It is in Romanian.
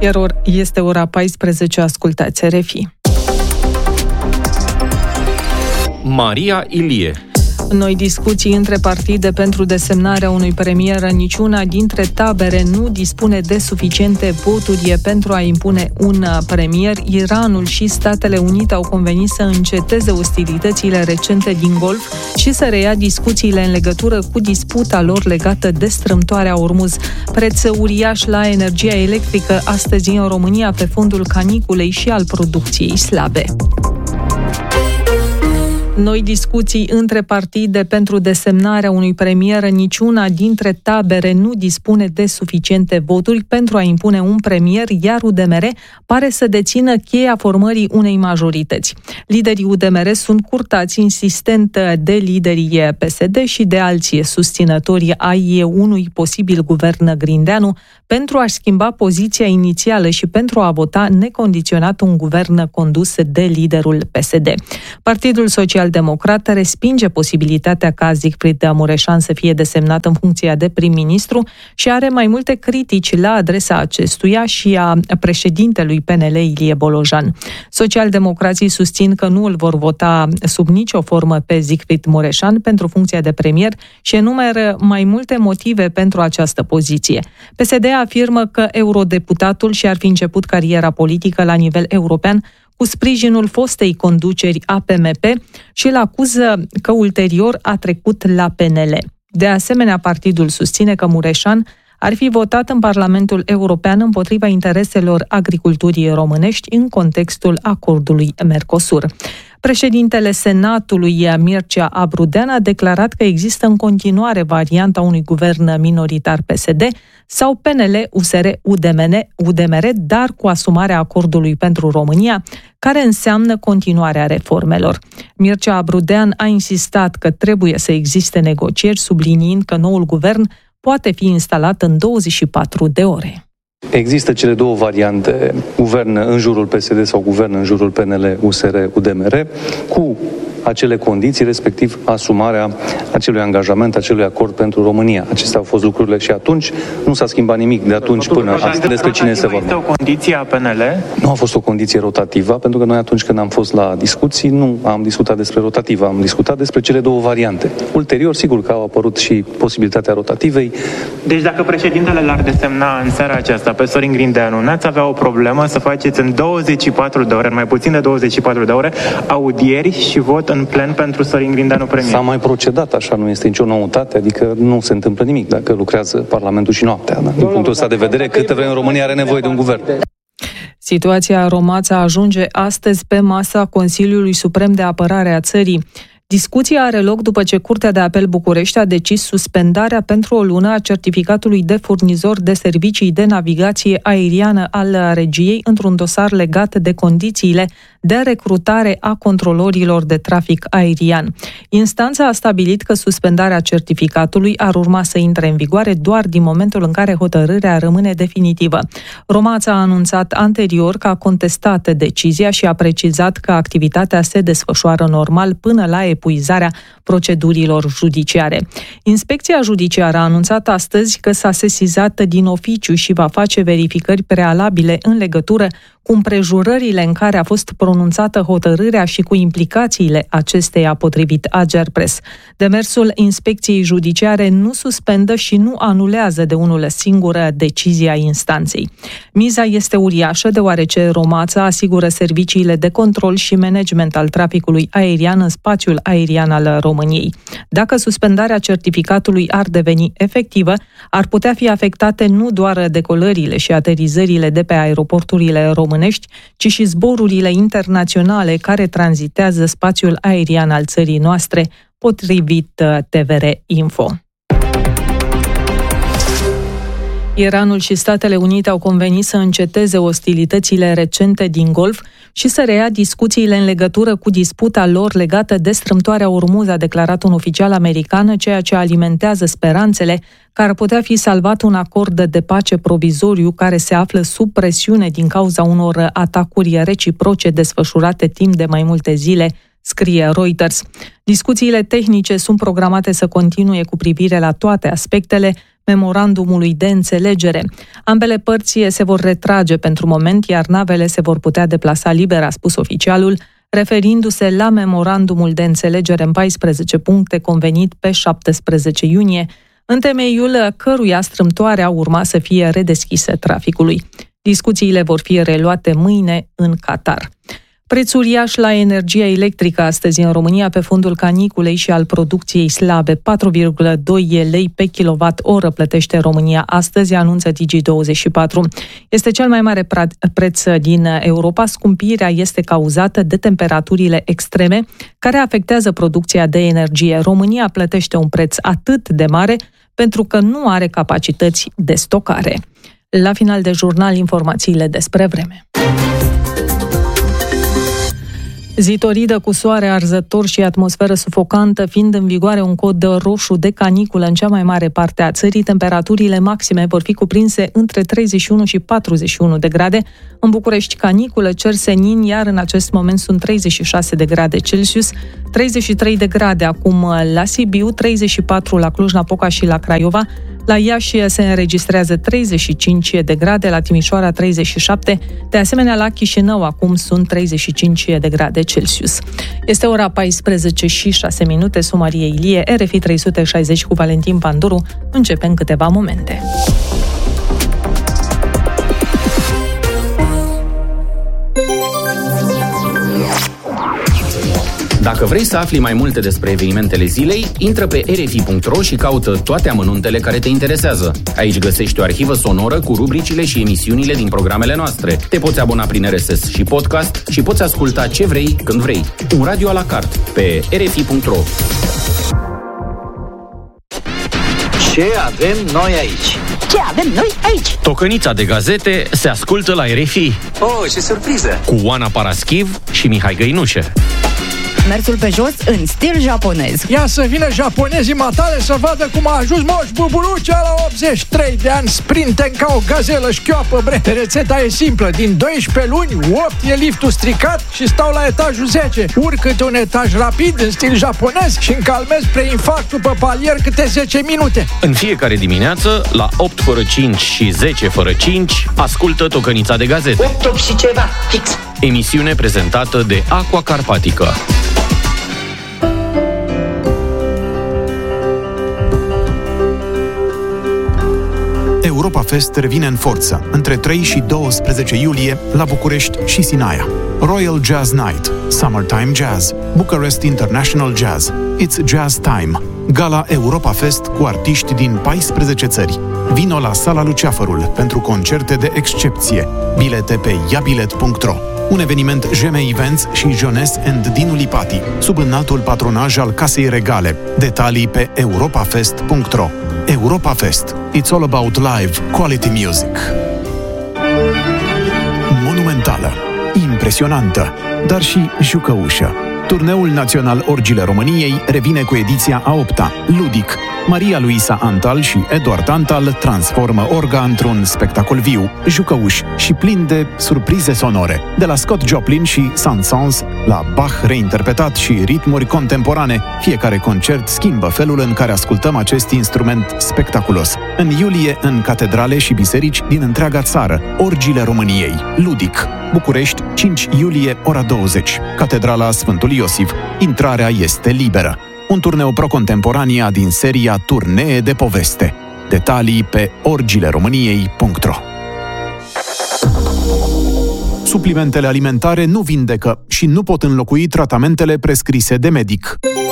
Iar este ora 14, ascultați RFI. Maria Ilie. Noi discuții între partide pentru desemnarea unui premier, niciuna dintre tabere nu dispune de suficiente voturi pentru a impune un premier. Iranul și Statele Unite au convenit să înceteze ostilitățile recente din Golf și să reia discuțiile în legătură cu disputa lor legată de strâmtoarea Ormuz. Preț uriaș la energia electrică astăzi în România pe fondul caniculei și al producției slabe. Noi discuții între partide pentru desemnarea unui premier, niciuna dintre tabere nu dispune de suficiente voturi pentru a impune un premier, iar UDMR pare să dețină cheia formării unei majorități. Liderii UDMR sunt curtați insistent de liderii PSD și de alții susținători ai unui posibil guvern Grindeanu pentru a-și schimba poziția inițială și pentru a vota necondiționat un guvern condus de liderul PSD. Partidul Social-Democrat respinge posibilitatea ca Siegfried Mureșan să fie desemnat în funcția de prim-ministru și are mai multe critici la adresa acestuia și a președintelui PNL Ilie Bolojan. Social-democrații susțin că nu îl vor vota sub nicio formă pe Siegfried Mureșan pentru funcția de premier și enumeră mai multe motive pentru această poziție. PSD afirmă că eurodeputatul și-ar fi început cariera politică la nivel european cu sprijinul fostei conduceri a PMP și îl acuză că ulterior a trecut la PNL. De asemenea, partidul susține că Mureșan ar fi votat în Parlamentul European împotriva intereselor agriculturii românești în contextul acordului Mercosur. Președintele Senatului, Mircea Abrudean, a declarat că există în continuare varianta unui guvern minoritar PSD sau PNL, USR, UDMR, dar cu asumarea acordului pentru România, care înseamnă continuarea reformelor. Mircea Abrudean a insistat că trebuie să existe negocieri, subliniind că noul guvern poate fi instalat în 24 de ore. Există cele două variante, guvern în jurul PSD sau guvern în jurul PNL, USR, UDMR, cu acele condiții, respectiv asumarea acelui angajament, acelui acord pentru România. Acestea au fost lucrurile și atunci. Nu s-a schimbat nimic de atunci până astăzi. Despre cine se vorbește? Este o condiție a PNL? Nu a fost o condiție rotativă, pentru că noi atunci când am fost la discuții nu am discutat despre rotativă, am discutat despre cele două variante. Ulterior, sigur că au apărut și posibilitatea rotativei. Deci dacă președintele l-ar desemna în seara aceasta pe Sorin Grindeanu, n-ați avea o problemă să faceți în 24 de ore, în mai puțin de 24 de ore, audieri și vot în plen pentru Sorin Grindeanu premier? S-a mai procedat așa, nu este nicio noutate, adică nu se întâmplă nimic dacă lucrează Parlamentul și noaptea. Da? Din punctul ăsta de vedere, câtă vreme România are nevoie de un guvern. Situația Romața ajunge astăzi pe masa Consiliului Suprem de Apărare a țării. Discuția are loc după ce Curtea de Apel București a decis suspendarea pentru o lună a certificatului de furnizor de servicii de navigație aeriană al regiei într-un dosar legat de condițiile de recrutare a controlorilor de trafic aerian. Instanța a stabilit că suspendarea certificatului ar urma să intre în vigoare doar din momentul în care hotărârea rămâne definitivă. Romața a anunțat anterior că a contestat decizia și a precizat că activitatea se desfășoară normal până la epuizarea procedurilor judiciare. Inspecția judiciară a anunțat astăzi că s-a sesizat din oficiu și va face verificări prealabile în legătură cu împrejurările în care a fost pronunțată hotărârea și cu implicațiile acesteia, potrivit Agerpres. Demersul inspecției judiciare nu suspendă și nu anulează de unul singură decizia instanței. Miza este uriașă deoarece Romața asigură serviciile de control și management al traficului aerian în spațiul aerian al României. Dacă suspendarea certificatului ar deveni efectivă, ar putea fi afectate nu doar decolările și aterizările de pe aeroporturile românești, ci și zborurile internaționale care tranzitează spațiul aerian al țării noastre, potrivit TVR Info. Iranul și Statele Unite au convenit să înceteze ostilitățile recente din Golf și să reia discuțiile în legătură cu disputa lor legată de strâmtoarea Ormuz, a declarat un oficial american, ceea ce alimentează speranțele că ar putea fi salvat un acord de pace provizoriu care se află sub presiune din cauza unor atacuri reciproce desfășurate timp de mai multe zile, scrie Reuters. Discuțiile tehnice sunt programate să continue cu privire la toate aspectele, memorandumului de înțelegere. Ambele părți se vor retrage pentru moment, iar navele se vor putea deplasa liber, a spus oficialul, referindu-se la memorandumul de înțelegere în 14 puncte convenit pe 17 iunie, în temeiul căruia strâmtoarea urma să fie redeschisă traficului. Discuțiile vor fi reluate mâine în Qatar. Preț uriaș la energia electrică astăzi în România pe fondul caniculei și al producției slabe. 4,2 lei pe kilowatt-oră plătește România astăzi, anunță Digi24. Este cel mai mare preț din Europa. Scumpirea este cauzată de temperaturile extreme care afectează producția de energie. România plătește un preț atât de mare pentru că nu are capacități de stocare. La final de jurnal, informațiile despre vreme. Zi toridă cu soare arzător și atmosferă sufocantă, fiind în vigoare un cod roșu de caniculă în cea mai mare parte a țării, temperaturile maxime vor fi cuprinse între 31 și 41 de grade. În București caniculă, cer senin, iar în acest moment sunt 36 de grade Celsius, 33 de grade acum la Sibiu, 34 la Cluj-Napoca și la Craiova. La Iași se înregistrează 35 de grade, la Timișoara 37, de asemenea la Chișinău acum sunt 35 de grade Celsius. Este ora 14 și 6 minute, sunt Maria Ilie, RFI 360 cu Valentin Panduru, începe în câteva momente. Dacă vrei să afli mai multe despre evenimentele zilei, intră pe rfi.ro și caută toate amănuntele care te interesează. Aici găsești o arhivă sonoră cu rubricile și emisiunile din programele noastre. Te poți abona prin RSS și podcast și poți asculta ce vrei, când vrei. Un radio à la carte pe rfi.ro. Ce avem noi aici? Ce avem noi aici? Tocănița de gazete se ascultă la RFI. Oh, ce surpriză! Cu Oana Paraschiv și Mihai Găinușe. Mersul pe jos în stil japonez. Ia să vină japonezii matale să vadă cum a ajuns Moș Buburucea la 83 de ani, sprinten ca o gazelă șchioapă, bre. Rețeta e simplă, din 12 luni, 8 e liftul stricat și stau la etajul 10. Urc câte un etaj rapid în stil japonez și încalmez preinfarctul pe palier câte 10 minute. În fiecare dimineață, la 8 fără 5 și 10 fără 5, ascultă Tocănița de gazete. 8 și ceva, fix. Emisiune prezentată de Aqua Carpatica. Europa Fest revine în forță între 3 și 12 iulie la București și Sinaia. Royal Jazz Night, Summertime Jazz, Bucharest International Jazz, It's Jazz Time. Gala Europa Fest cu artiști din 14 țări. Vino la Sala Luceafărul pentru concerte de excepție. Bilete pe iabilet.ro. Un eveniment Jeme Events și Jones and Dinu Lipati, sub înaltul patronaj al Casei Regale. Detalii pe europafest.ro. Europa Fest. It's all about live quality music. Monumentală, impresionantă, dar și jucăușă. Turneul național Orgile României revine cu ediția a 8-a. Ludic. Maria Luisa Antal și Eduard Antal transformă orga într-un spectacol viu, jucăuș și plin de surprize sonore. De la Scott Joplin și Saint-Saëns la Bach reinterpretat și ritmuri contemporane, fiecare concert schimbă felul în care ascultăm acest instrument spectaculos. În iulie, în catedrale și biserici din întreaga țară, Orgile României. Ludic. București, 5 iulie, ora 20. Catedrala Sfântul Iosif. Intrarea este liberă. Un turneu pro-contemporania din seria Turnee de poveste. Detalii pe orgileromâniei.ro. Suplimentele alimentare nu vindecă și nu pot înlocui tratamentele prescrise de medic.